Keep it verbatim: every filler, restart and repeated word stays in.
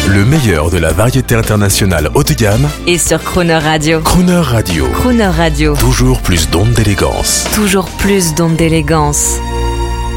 Le meilleur de la variété internationale haut de gamme Et sur Crooner Radio. Crooner Radio. Crooner Radio. Toujours plus d'ondes d'élégance. Toujours plus d'ondes d'élégance.